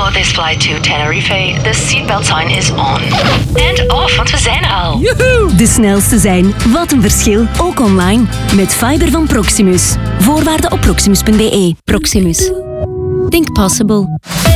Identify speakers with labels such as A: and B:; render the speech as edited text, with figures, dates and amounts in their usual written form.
A: For this flight to Tenerife, the seatbelt sign is on. And off, want we zijn er al.
B: Joehoe! De snelste zijn. Wat een verschil. Ook online. Met fiber van Proximus. Voorwaarden op proximus.be. Proximus. Think possible.